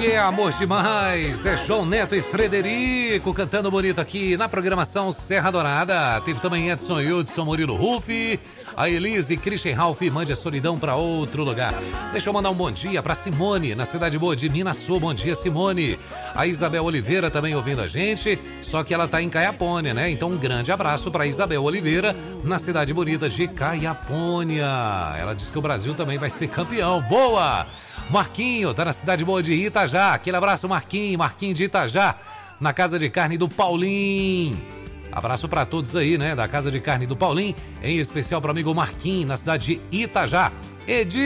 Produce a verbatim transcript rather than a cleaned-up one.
que é amor demais. É João Neto e Frederico cantando bonito aqui na programação Serra Dourada. Teve também Edson e Hudson, Murilo Rufi, a Elise e Christian Ralph. Mande a solidão para outro lugar. Deixa eu mandar um bom dia para Simone, na cidade boa de Minaçu. Bom dia, Simone. A Isabel Oliveira também ouvindo a gente, só que ela tá em Caiapônia, né? Então um grande abraço para Isabel Oliveira, na cidade bonita de Caiapônia. Ela diz que o Brasil também vai ser campeão. Boa! Marquinho, tá na cidade boa de Itajá. Aquele abraço, Marquinho, Marquinho de Itajá, na Casa de Carne do Paulinho. Abraço pra todos aí, né, da Casa de Carne do Paulinho, em especial pro amigo Marquinho, na cidade de Itajá. Edi